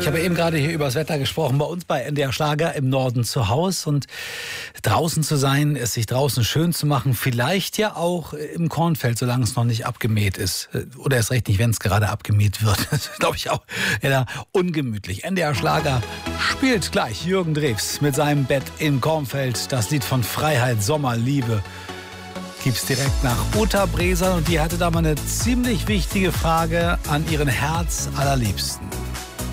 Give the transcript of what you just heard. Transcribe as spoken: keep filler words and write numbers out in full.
Ich habe eben gerade hier über das Wetter gesprochen, bei uns bei N D R Schlager im Norden zu Hause, und draußen zu sein, es sich draußen schön zu machen, vielleicht ja auch im Kornfeld, solange es noch nicht abgemäht ist. Oder erst recht nicht, wenn es gerade abgemäht wird. Das ist, glaube ich, auch ja, ungemütlich. N D R Schlager spielt gleich Jürgen Drews mit seinem Bett im Kornfeld. Das Lied von Freiheit, Sommerliebe. Gibt's direkt nach Uta Breser, und die hatte da mal eine ziemlich wichtige Frage an ihren Herz allerliebsten.